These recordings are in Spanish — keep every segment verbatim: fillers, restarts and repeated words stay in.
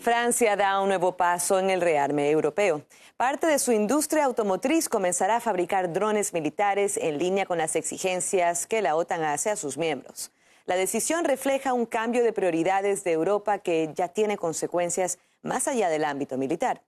Francia da un nuevo paso en el rearme europeo. Parte de su industria automotriz comenzará a fabricar drones militares en línea con las exigencias que la OTAN hace a sus miembros. La decisión refleja un cambio de prioridades de Europa que ya tiene consecuencias más allá del ámbito militar.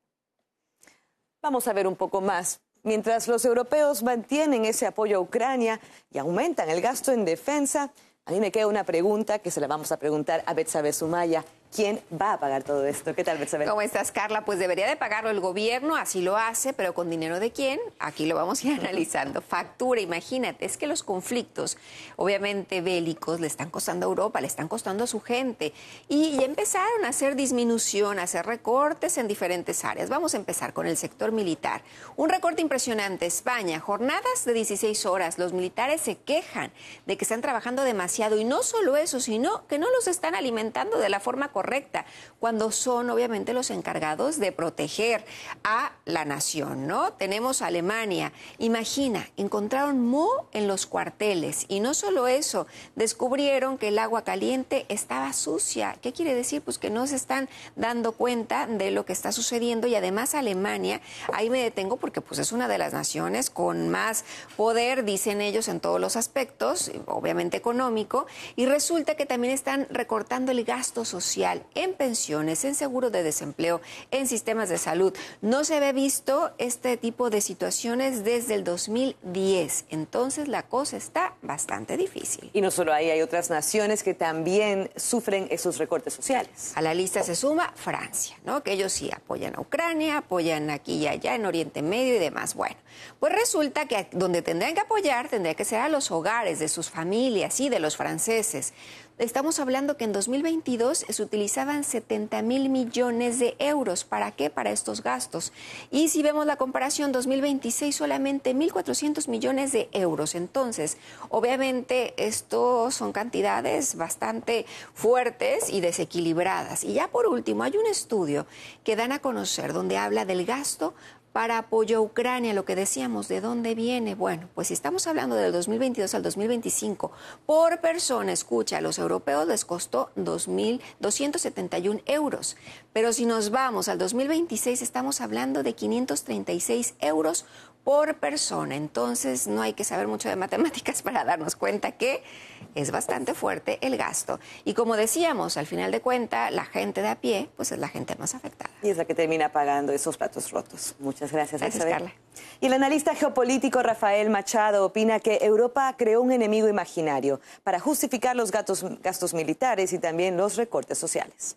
Vamos a ver un poco más. Mientras los europeos mantienen ese apoyo a Ucrania y aumentan el gasto en defensa, a mí me queda una pregunta que se la vamos a preguntar a Betsabe Sumaya. ¿Quién va a pagar todo esto? ¿Qué tal, Betsabe? ¿Cómo estás, Carla? Pues debería de pagarlo el gobierno, así lo hace, pero ¿con dinero de quién? Aquí lo vamos a ir analizando. Factura, imagínate, es que los conflictos, obviamente bélicos, le están costando a Europa, le están costando a su gente. Y ya empezaron a hacer disminución, a hacer recortes en diferentes áreas. Vamos a empezar con el sector militar. Un recorte impresionante. España, jornadas de dieciséis horas. Los militares se quejan de que están trabajando demasiado. Y no solo eso, sino que no los están alimentando de la forma correcta. correcta, cuando son obviamente los encargados de proteger a la nación, ¿no? Tenemos a Alemania. Imagina, encontraron moho en los cuarteles y no solo eso, descubrieron que el agua caliente estaba sucia. ¿Qué quiere decir? Pues que no se están dando cuenta de lo que está sucediendo y además Alemania, ahí me detengo porque pues es una de las naciones con más poder, dicen ellos, en todos los aspectos, obviamente económico, y resulta que también están recortando el gasto social en pensiones, en seguro de desempleo, en sistemas de salud. No se había visto este tipo de situaciones desde el dos mil diez. Entonces la cosa está bastante difícil. Y no solo ahí, hay otras naciones que también sufren esos recortes sociales. A la lista se suma Francia, ¿no? Que ellos sí apoyan a Ucrania, apoyan aquí y allá en Oriente Medio y demás. Bueno, pues resulta que donde tendrían que apoyar tendría que ser a los hogares de sus familias y de los franceses. Estamos hablando que en dos mil veintidós se utilizaban setenta mil millones de euros. ¿Para qué? Para estos gastos. Y si vemos la comparación, dos mil veintiséis solamente mil cuatrocientos millones de euros. Entonces, obviamente, esto son cantidades bastante fuertes y desequilibradas. Y ya por último, hay un estudio que dan a conocer donde habla del gasto para apoyo a Ucrania, lo que decíamos, ¿de dónde viene? Bueno, pues si estamos hablando del dos mil veintidós al dos mil veinticinco, por persona, escucha, a los europeos les costó dos mil doscientos setenta y uno euros. Pero si nos vamos al dos mil veintiséis, estamos hablando de quinientos treinta y seis euros por persona. Entonces, no hay que saber mucho de matemáticas para darnos cuenta que es bastante fuerte el gasto. Y como decíamos, al final de cuentas, la gente de a pie, pues es la gente más afectada. Y es la que termina pagando esos platos rotos. Muchas gracias, Gracias, Carla. Y el analista geopolítico Rafael Machado opina que Europa creó un enemigo imaginario para justificar los gastos, gastos militares y también los recortes sociales.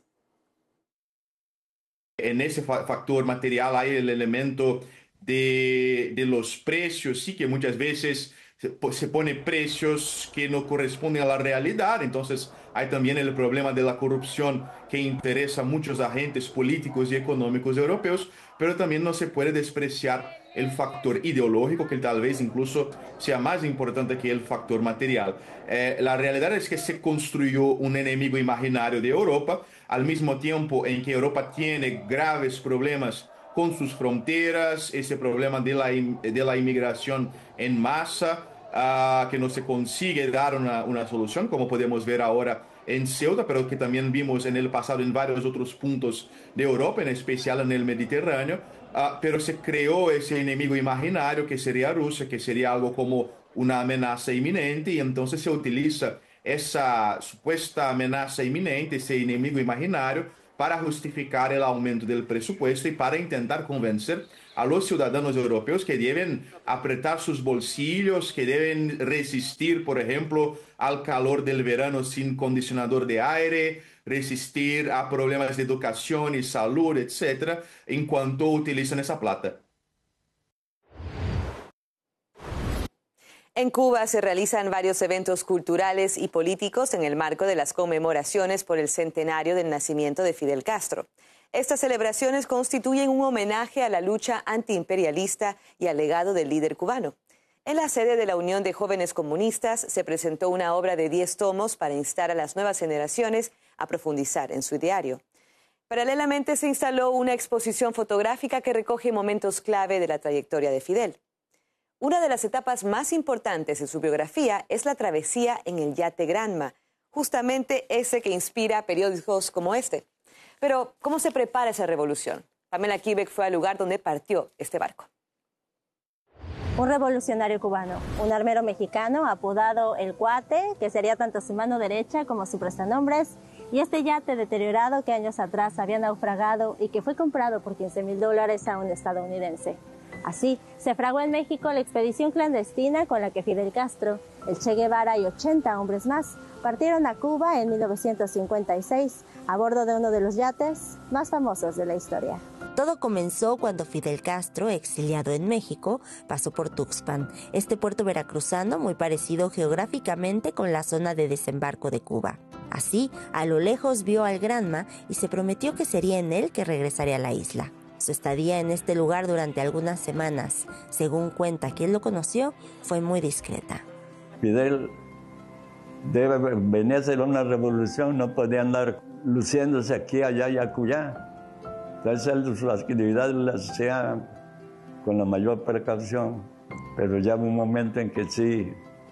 En ese factor material hay el elemento de, de los precios, sí, que muchas veces se pone precios que no corresponden a la realidad. Entonces hay también el problema de la corrupción que interesa a muchos agentes políticos y económicos europeos, pero también no se puede despreciar el factor ideológico, que tal vez incluso sea más importante que el factor material. Eh, la realidad es que se construyó un enemigo imaginario de Europa, al mismo tiempo en que Europa tiene graves problemas con sus fronteras, ese problema de la, de la inmigración en masa, uh, que no se consigue dar una, una solución, como podemos ver ahora en Ceuta, pero que también vimos en el pasado en varios otros puntos de Europa, en especial en el Mediterráneo. Uh, pero se creó ese enemigo imaginario que sería Rusia, que sería algo como una amenaza inminente, y entonces se utiliza esa supuesta amenaza inminente, ese enemigo imaginario, para justificar el aumento del presupuesto y para intentar convencer a los ciudadanos europeos que deben apretar sus bolsillos, que deben resistir, por ejemplo, al calor del verano sin condicionador de aire, resistir a problemas de educación y salud, etcétera, en cuanto utilizan esa plata. En Cuba se realizan varios eventos culturales y políticos en el marco de las conmemoraciones por el centenario del nacimiento de Fidel Castro. Estas celebraciones constituyen un homenaje a la lucha antiimperialista y al legado del líder cubano. En la sede de la Unión de Jóvenes Comunistas se presentó una obra de diez tomos para instar a las nuevas generaciones a profundizar en su ideario. Paralelamente se instaló una exposición fotográfica que recoge momentos clave de la trayectoria de Fidel. Una de las etapas más importantes de su biografía es la travesía en el yate Granma, justamente ese que inspira periódicos como este. Pero, ¿cómo se prepara esa revolución? Pamela Quebec fue al lugar donde partió este barco. Un revolucionario cubano, un armero mexicano apodado El Cuate, que sería tanto su mano derecha como su prestanombres, y este yate deteriorado que años atrás había naufragado y que fue comprado por quince mil dólares a un estadounidense. Así, se fraguó en México la expedición clandestina con la que Fidel Castro, el Che Guevara y ochenta hombres más partieron a Cuba en mil novecientos cincuenta y seis a bordo de uno de los yates más famosos de la historia. Todo comenzó cuando Fidel Castro, exiliado en México, pasó por Tuxpan, este puerto veracruzano muy parecido geográficamente con la zona de desembarco de Cuba. Así, a lo lejos vio al Granma y se prometió que sería en él que regresaría a la isla. Su estadía en este lugar durante algunas semanas, según cuenta quien lo conoció, fue muy discreta. Fidel debe venir a hacer una revolución, no podía andar luciéndose aquí, allá y acullá. Entonces él sus actividades las hacía con la mayor precaución, pero ya hubo un momento en que sí,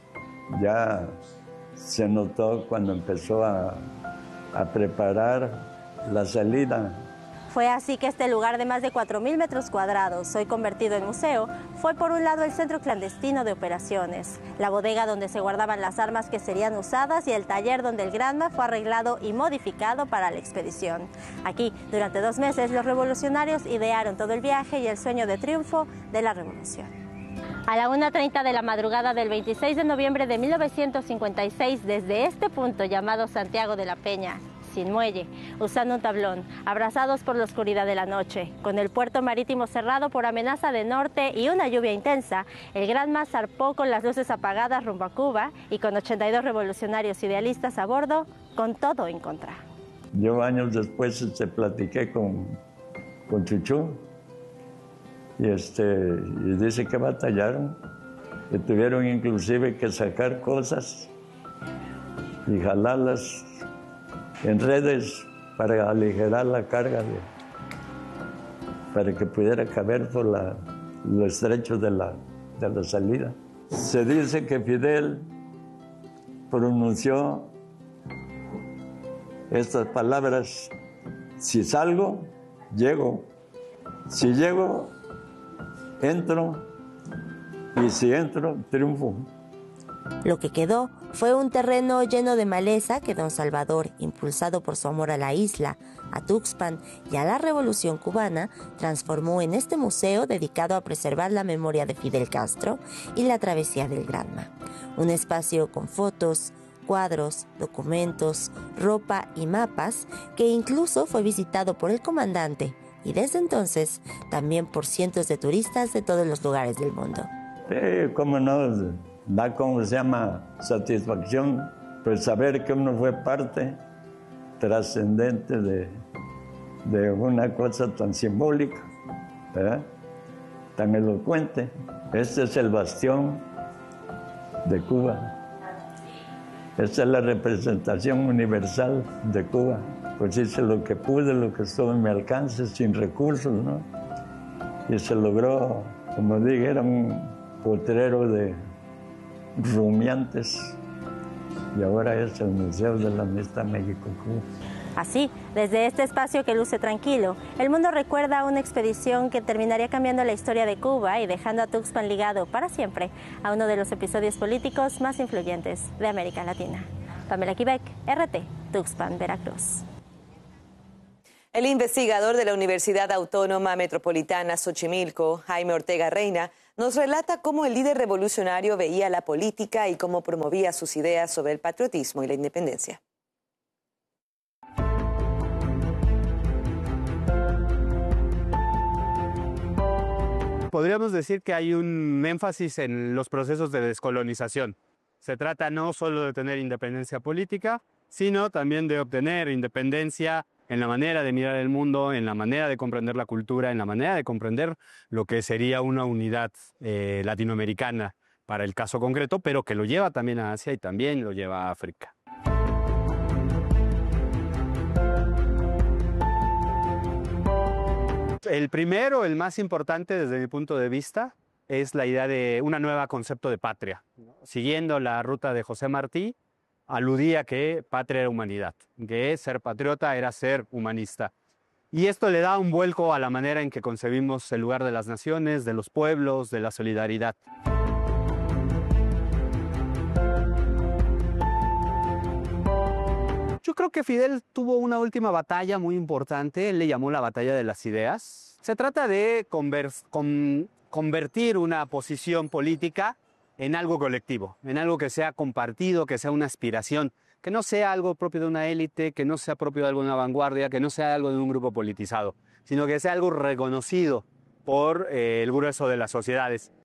ya se notó cuando empezó a, a preparar la salida. Fue así que este lugar de más de cuatro mil metros cuadrados, hoy convertido en museo, fue por un lado el centro clandestino de operaciones, la bodega donde se guardaban las armas que serían usadas y el taller donde el Granma fue arreglado y modificado para la expedición. Aquí, durante dos meses, los revolucionarios idearon todo el viaje y el sueño de triunfo de la revolución. A la una treinta de la madrugada del veintiséis de noviembre de mil novecientos cincuenta y seis, desde este punto llamado Santiago de la Peña, sin muelle, usando un tablón, abrazados por la oscuridad de la noche, con el puerto marítimo cerrado por amenaza de norte y una lluvia intensa, el Granma zarpó con las luces apagadas rumbo a Cuba y con ochenta y dos revolucionarios idealistas a bordo, con todo en contra. Yo años después este, platiqué con, con Chuchú y, este, y dice que batallaron, que tuvieron inclusive que sacar cosas y jalarlas en redes para aligerar la carga, de, para que pudiera caber por la, lo estrecho de la, de la salida. Se dice que Fidel pronunció estas palabras: si salgo, llego; si llego, entro; y si entro, triunfo. Lo que quedó fue un terreno lleno de maleza que don Salvador, impulsado por su amor a la isla, a Tuxpan y a la Revolución Cubana, transformó en este museo dedicado a preservar la memoria de Fidel Castro y la travesía del Granma. Un espacio con fotos, cuadros, documentos, ropa y mapas que incluso fue visitado por el comandante y desde entonces también por cientos de turistas de todos los lugares del mundo. Sí, cómo no, da como se llama satisfacción, pues saber que uno fue parte trascendente de, de una cosa tan simbólica, ¿verdad? Tan elocuente. Este es el bastión de Cuba. Esta es la representación universal de Cuba. Pues hice lo que pude, lo que estuvo en mi alcance, sin recursos, ¿no? Y se logró, como dije, era un potrero de rumiantes. Y ahora es el Museo de la Amistad México-Cuba. Así, desde este espacio que luce tranquilo, el mundo recuerda una expedición que terminaría cambiando la historia de Cuba y dejando a Tuxpan ligado para siempre a uno de los episodios políticos más influyentes de América Latina. Pamela Quebec, R T, Tuxpan, Veracruz. El investigador de la Universidad Autónoma Metropolitana Xochimilco, Jaime Ortega Reina, nos relata cómo el líder revolucionario veía la política y cómo promovía sus ideas sobre el patriotismo y la independencia. Podríamos decir que hay un énfasis en los procesos de descolonización. Se trata no solo de tener independencia política, sino también de obtener independencia en la manera de mirar el mundo, en la manera de comprender la cultura, en la manera de comprender lo que sería una unidad eh, latinoamericana para el caso concreto, pero que lo lleva también a Asia y también lo lleva a África. El primero, el más importante desde mi punto de vista, es la idea de una nueva concepto de patria. Siguiendo la ruta de José Martí, aludía que patria era humanidad, que ser patriota era ser humanista. Y esto le da un vuelco a la manera en que concebimos el lugar de las naciones, de los pueblos, de la solidaridad. Yo creo que Fidel tuvo una última batalla muy importante, él le llamó la batalla de las ideas. Se trata de conver- con- convertir una posición política en algo colectivo, en algo que sea compartido, que sea una aspiración, que no sea algo propio de una élite, que no sea propio de alguna vanguardia, que no sea algo de un grupo politizado, sino que sea algo reconocido por eh, el grueso de las sociedades.